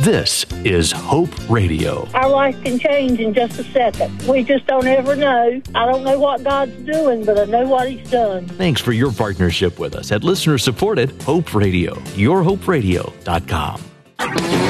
This is Hope Radio. Our life can change in just a second. We just don't ever know. I don't know what God's doing, but I know what He's done. Thanks for your partnership with us at listener-supported Hope Radio, yourhoperadio.com.